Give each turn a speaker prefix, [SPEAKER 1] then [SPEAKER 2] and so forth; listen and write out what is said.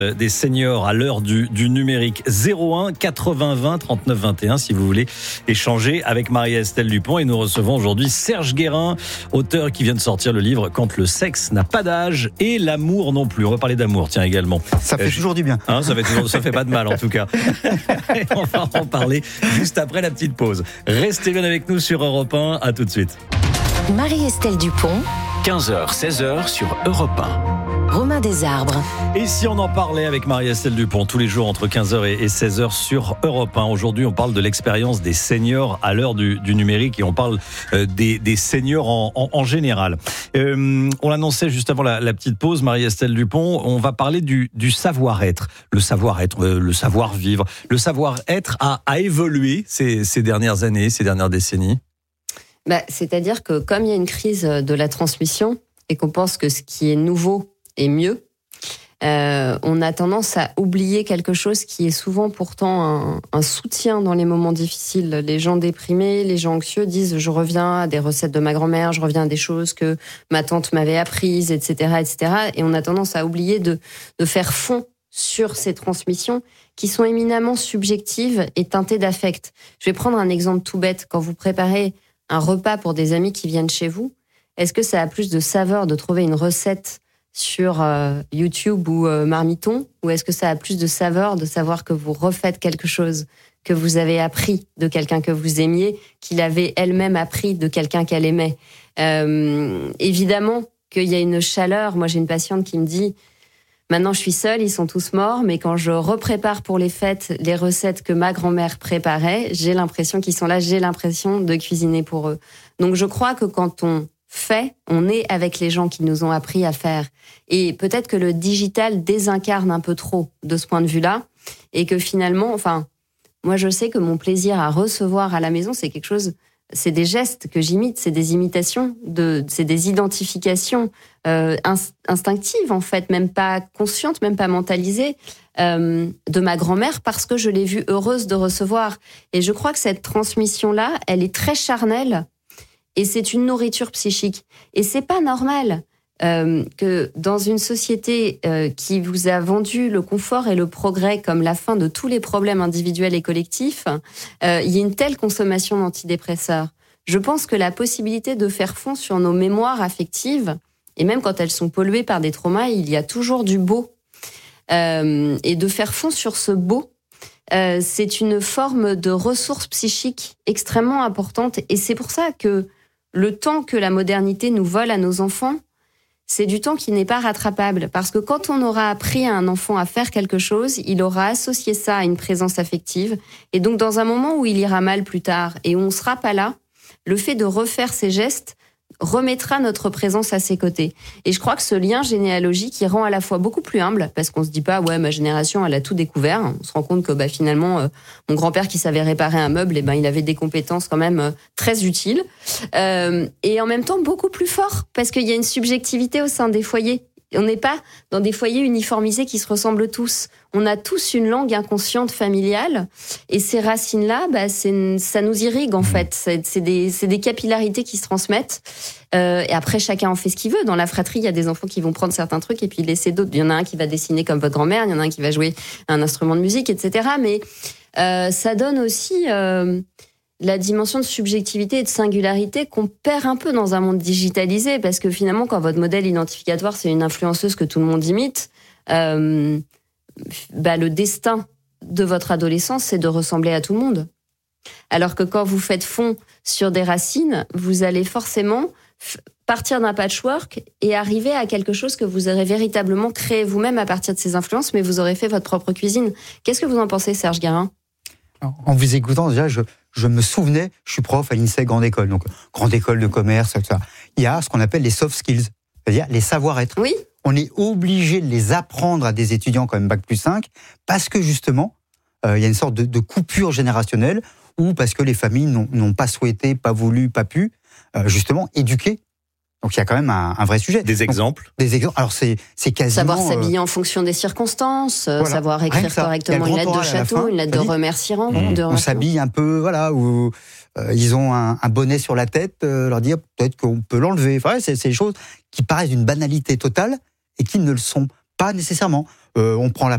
[SPEAKER 1] des seniors à l'heure du numérique. 01 80 20 39 21 si vous voulez échanger avec Marie-Estelle Dupont. Et nous recevons aujourd'hui Serge Guérin, auteur qui vient de sortir le livre « Quand le sexe n'a pas d'âge et l'amour non plus ». On va parler d'amour, tiens, également.
[SPEAKER 2] Ça fait toujours du bien.
[SPEAKER 1] Ça fait pas de mal en tout cas. Et on va en parler juste après la petite pause. Restez bien avec nous sur Europe 1. À tout de suite.
[SPEAKER 3] Marie-Estelle Dupont,
[SPEAKER 4] 15h, 16h sur Europe 1.
[SPEAKER 3] Romain Desarbres.
[SPEAKER 1] Et si on en parlait avec Marie-Estelle Dupont tous les jours entre 15h et 16h sur Europe 1. Aujourd'hui, on parle de l'expérience des seniors à l'heure du numérique et on parle des seniors en général. On l'annonçait juste avant la petite pause, Marie-Estelle Dupont, on va parler du savoir-être. Le savoir-être, le savoir-vivre. Le savoir-être a évolué ces dernières années, ces dernières décennies.
[SPEAKER 5] C'est-à-dire que comme il y a une crise de la transmission et qu'on pense que ce qui est nouveau est mieux, on a tendance à oublier quelque chose qui est souvent pourtant un soutien dans les moments difficiles. Les gens déprimés, les gens anxieux disent « je reviens à des recettes de ma grand-mère, je reviens à des choses que ma tante m'avait apprises, etc. etc. » Et on a tendance à oublier de faire fond sur ces transmissions qui sont éminemment subjectives et teintées d'affect. Je vais prendre un exemple tout bête. Quand vous préparez un repas pour des amis qui viennent chez vous, est-ce que ça a plus de saveur de trouver une recette sur YouTube ou Marmiton, ou est-ce que ça a plus de saveur de savoir que vous refaites quelque chose que vous avez appris de quelqu'un que vous aimiez, qu'il avait elle-même appris de quelqu'un qu'elle aimait? Évidemment qu'il y a une chaleur. Moi, j'ai une patiente qui me dit « Maintenant, je suis seule, ils sont tous morts, mais quand je reprépare pour les fêtes les recettes que ma grand-mère préparait, j'ai l'impression qu'ils sont là, j'ai l'impression de cuisiner pour eux. » Donc, je crois que quand on fait, on est avec les gens qui nous ont appris à faire. Et peut-être que le digital désincarne un peu trop de ce point de vue-là, et que finalement, moi je sais que mon plaisir à recevoir à la maison, c'est quelque chose, c'est des gestes que j'imite, c'est des imitations, c'est des identifications instinctives en fait, même pas conscientes, même pas mentalisées, de ma grand-mère parce que je l'ai vue heureuse de recevoir. Et je crois que cette transmission-là, elle est très charnelle. Et c'est une nourriture psychique. Et c'est pas normal que dans une société qui vous a vendu le confort et le progrès comme la fin de tous les problèmes individuels et collectifs, il y ait une telle consommation d'antidépresseurs. Je pense que la possibilité de faire fond sur nos mémoires affectives, et même quand elles sont polluées par des traumas, il y a toujours du beau. Et de faire fond sur ce beau, c'est une forme de ressource psychique extrêmement importante. Et c'est pour ça que le temps que la modernité nous vole à nos enfants, c'est du temps qui n'est pas rattrapable. Parce que quand on aura appris à un enfant à faire quelque chose, il aura associé ça à une présence affective. Et donc, dans un moment où il ira mal plus tard et où on ne sera pas là, le fait de refaire ces gestes remettra notre présence à ses côtés. Et je crois que ce lien généalogique, il rend à la fois beaucoup plus humble, parce qu'on se dit pas, ouais, ma génération, elle a tout découvert. On se rend compte que, finalement, mon grand-père qui savait réparer un meuble, il avait des compétences quand même très utiles. Et en même temps, beaucoup plus fort, parce qu'il y a une subjectivité au sein des foyers. On n'est pas dans des foyers uniformisés qui se ressemblent tous. On a tous une langue inconsciente familiale, et ces racines-là, ça nous irrigue en fait. C'est des capillarités qui se transmettent. Et après, chacun en fait ce qu'il veut. Dans la fratrie, il y a des enfants qui vont prendre certains trucs et puis laisser d'autres. Il y en a un qui va dessiner comme votre grand-mère, il y en a un qui va jouer un instrument de musique, etc. Mais ça donne aussi la dimension de subjectivité et de singularité qu'on perd un peu dans un monde digitalisé, parce que finalement, quand votre modèle identificatoire, c'est une influenceuse que tout le monde imite, le destin de votre adolescence, c'est de ressembler à tout le monde. Alors que quand vous faites fond sur des racines, vous allez forcément partir d'un patchwork et arriver à quelque chose que vous aurez véritablement créé vous-même à partir de ces influences, mais vous aurez fait votre propre cuisine. Qu'est-ce que vous en pensez, Serge Guérin ?
[SPEAKER 2] En vous écoutant, déjà, je me souvenais, je suis prof à l'INSEE Grande École, donc Grande École de commerce, etc. Il y a ce qu'on appelle les soft skills, c'est-à-dire les savoir-être.
[SPEAKER 5] Oui.
[SPEAKER 2] On est obligé de les apprendre à des étudiants quand même Bac+5, parce que justement, il y a une sorte de coupure générationnelle, ou parce que les familles n'ont pas souhaité, pas voulu, pas pu, justement, éduquer. Donc il y a quand même un vrai sujet.
[SPEAKER 1] Des exemples.
[SPEAKER 2] Alors c'est quasiment...
[SPEAKER 5] Savoir s'habiller en fonction des circonstances, voilà. Savoir écrire correctement une lettre de château, une lettre de remerciement.
[SPEAKER 2] On s'habille un peu, ou ils ont un bonnet sur la tête, leur dire peut-être qu'on peut l'enlever. Enfin, c'est des choses qui paraissent d'une banalité totale et qui ne le sont pas nécessairement. On prend la